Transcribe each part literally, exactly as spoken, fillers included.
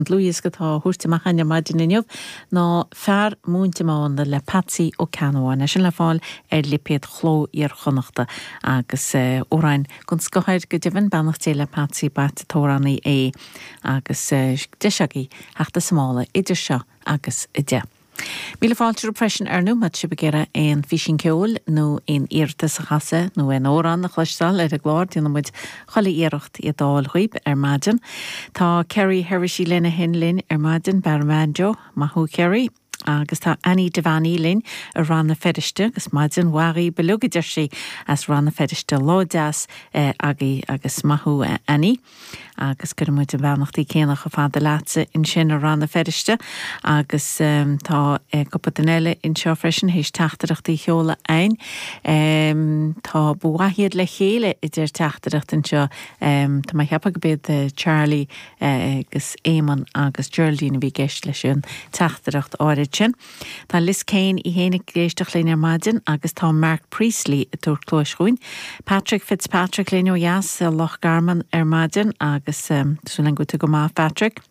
Luis gotá thuirteach an maidin inniuh ná fear múntamána le Patsy ó Canóáin sin le fáil ar lipéad chló ar chonachta agus óráin gon scothir go dibhann bannachté le Patsy bat tórannaí é agus deisegí heachta smála idir seo agus i de. Míle fáiltear pressin ar nó mat si begéire an fishing ceol nó in irta sa chasa nó an órán na chluistal ar a glár dína muid chola iirecht i dáil chuib ar maidin. Tá Kerry Herishí lena hen lin ar maidin bar manjo mathú Kerry agus tá Annie Devani lin ar ranna fediste agus maidin warí belugaidir sí as ranna fediste ládas eh, agi agus mathú eh, Annie agus gur muid an bhenachtaí céanach a fada lása in sin ar ranna fediste agus um, tá eh, gopatanile in seo freisin hééis teachtarachtaí cheola ein um, tá buhaíad le chéile idir teachtarachta in seo um, tá mai heapa go bid uh, Charlie uh, agus Éman agus Geraldine bhí geist lei sin teachtaracht áirid sin. Tá Liz Kane i hénig géisteach linn ar maidin agus tá Mark Priestley a túr clóischuin. Patrick Fitzpatrick linn ó jas a Loch Garman ar maidin agus um, súlan go go má Patrick.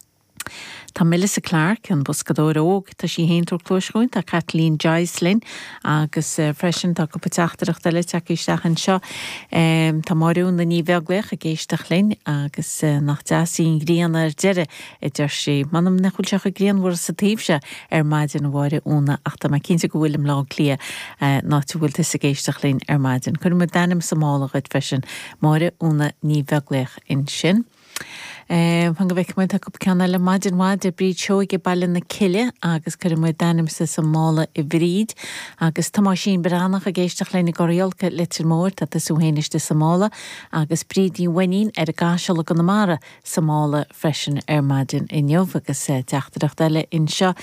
Tá Melissa Clark an buscadóir óg tá sí héintúr clóischuin tá Kathleen Joycelyn agus uh, freisin tá go teachtarach le teachíisteach an seo um, tá marún na ní bheaglaich a géisteach linn agus uh, nach deasín grían ar deire idir sé manam nechúilteach a grían bhór sa tíobse ar maidin bhhaire úna ach tá mai cinnte go bhfuilm lá clia uh, ná tú bhfuil is a géisteach linn ar maidin chun mu danim sa málach id freisin máire úna ní bheaglaich in sin. Pan go bheith muid go ceanna le maidin bháid a bríd seoige bailin na ciile agus chur mu danim sa sa mála i bhríd agus tá sin beannach a géisteach lena goréolcha litir mór tá is úhéiste sa mála agus bríd í bhainín ar a gáisiala go na mara sa mála freisin ar maidin inniuh agus teachtarach eile in seo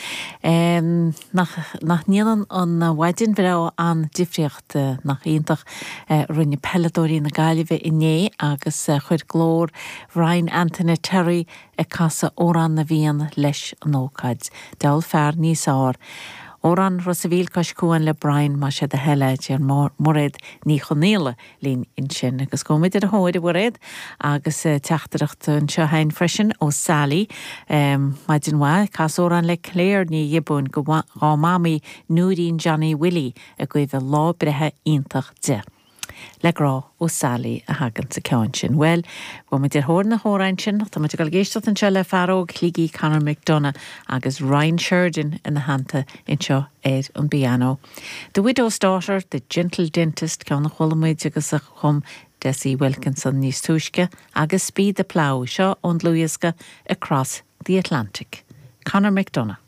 nach nílan an bhaidin bhrá an difriocht nach ionintach rinne pelladóí na gaiileh inné agus chuir glór Ryan Anthony Terry e casa óran na bhíon leis an ócaid. Deall fear níos ár. Óran Rosavíl Coscúan le Brian má sé de heile ar morid ní chonéile lín in sin agus gomid ar a hóid a bhréid agus teachtarachta an seo hain freisin ó Sally um, maidin bhá cas óran le Claire ní dhibún go gá mami nuaín Johnny Willie a go bheith lá brethe iontach de. Le grá ó Sally a hagan sa ceann sin. Well, go mu dir hór na hórain sin, tá mu gal géisteach an seo le Faróg, Clígí Conor McDonough agus Ryan Sheridan in na hananta in seo ar an piano. The Widow's Daughter, The Gentle Dentist, ceann na cholamuid agus a chum Desi Wilkinson níos túisce agus Speed the Plough, seo ón Luisca across the Atlantic. Conor McDonough.